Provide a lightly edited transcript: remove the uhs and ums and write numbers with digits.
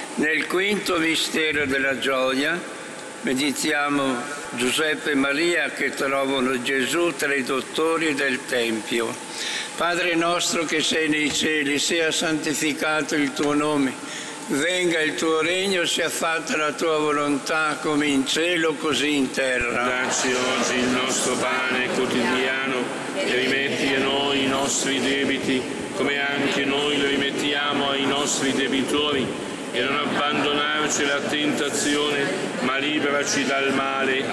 Nel quinto mistero della gioia meditiamo Giuseppe e Maria che trovano Gesù tra i dottori del Tempio. Padre nostro che sei nei cieli, sia santificato il tuo nome, venga il tuo regno, sia fatta la tua volontà come in cielo così in terra. Dacci oggi il nostro pane quotidiano e rimetti a noi i nostri debiti come anche noi li rimettiamo ai nostri debitori, e non abbandonarci alla tentazione, ma liberaci dal male.